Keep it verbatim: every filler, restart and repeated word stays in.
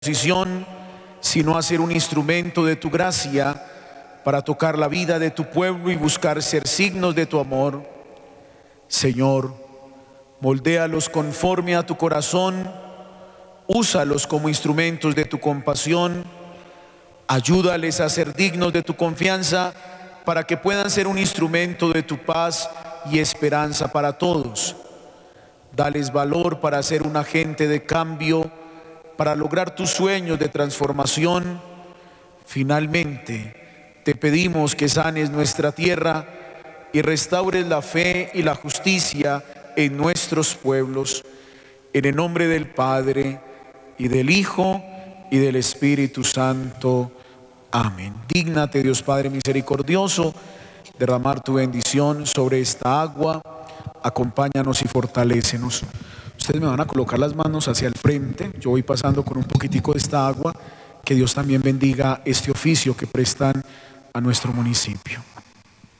posición, sino a ser un instrumento de tu gracia para tocar la vida de tu pueblo y buscar ser signos de tu amor. Señor, moldéalos conforme a tu corazón, úsalos como instrumentos de tu compasión, ayúdales a ser dignos de tu confianza para que puedan ser un instrumento de tu paz y esperanza para todos. Dales valor para ser un agente de cambio, para lograr tus sueños de transformación. Finalmente, te pedimos que sanes nuestra tierra y restaures la fe y la justicia en nuestros pueblos. En el nombre del Padre, y del Hijo, y del Espíritu Santo. Amén. Dígnate, Dios Padre misericordioso, derramar tu bendición sobre esta agua. Acompáñanos y fortalécenos. Ustedes me van a colocar las manos hacia el frente. Yo voy pasando con un poquitico de esta agua. Que Dios también bendiga este oficio que prestan a nuestro municipio.